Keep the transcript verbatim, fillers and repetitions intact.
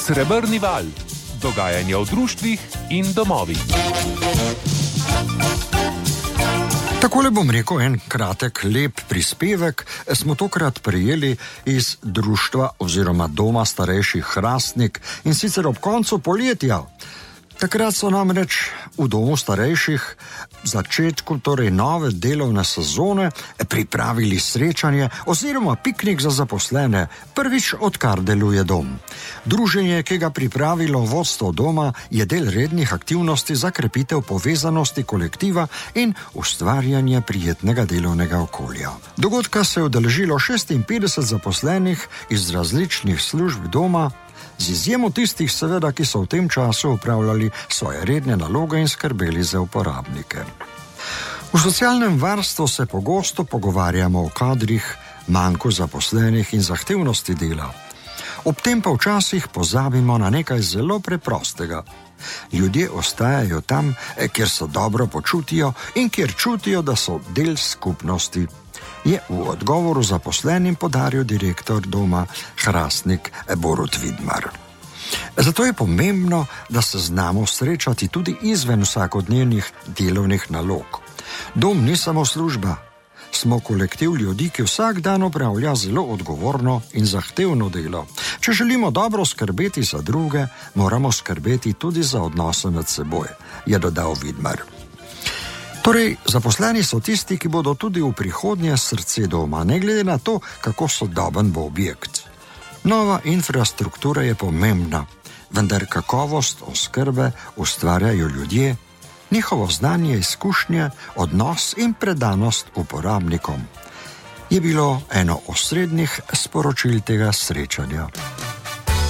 Srebrni val. Dogajanje v društvih in domovih. Takole bom rekel en kratek, lep prispevek, smo tokrat prijeli iz društva oziroma doma starejših Hrastnik in sicer ob koncu poletja. Takrat so namreč v domu starejših začetku torej nove delovne sezone pripravili srečanje oziroma piknik za zaposlene, prvič odkar deluje dom. Druženje, ki ga pripravilo vodstvo doma, je del rednih aktivnosti za krepitev povezanosti kolektiva in ustvarjanje prijetnega delovnega okolja. Dogodka se je udeležilo šestinpetdeset zaposlenih iz različnih služb doma, z izjemo tistih seveda, ki so v tem času upravljali svoje redne naloge in skrbeli za uporabnike. V socialnem varstvu se pogosto pogovarjamo o kadrih, manku zaposlenih in zahtevnosti dela. Ob tem pa včasih pozabimo na nekaj zelo preprostega. Ljudje ostajajo tam, kjer se dobro počutijo in kjer čutijo, da so del skupnosti, je v odgovoru zaposlenim podaril direktor doma Hrastnik Borut Vidmar. Zato je pomembno, da se znamo srečati tudi izven vsakodnevnih delovnih nalog. Dom ni samo služba, smo kolektiv ljudi, ki vsak dan opravlja zelo odgovorno in zahtevno delo. Če želimo dobro skrbeti za druge, moramo skrbeti tudi za odnose med seboj, je dodal Vidmar. Torej, zaposleni so tisti, ki bodo tudi v prihodnje srce doma, ne glede na to, kako sodoben bo objekt. Nova infrastruktura je pomembna, vendar kakovost oskrbe ustvarjajo ljudje, njihovo znanje, izkušnje, odnos in predanost uporabnikom. Je bilo eno osrednjih sporočil tega srečanja.